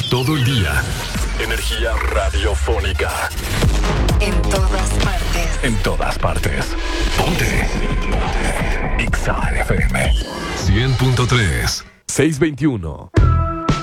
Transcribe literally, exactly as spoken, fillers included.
Todo el día. Energía radiofónica. En todas partes. En todas partes. Ponte. Ponte. Exa F M. cien punto tres. seiscientos veintiuno.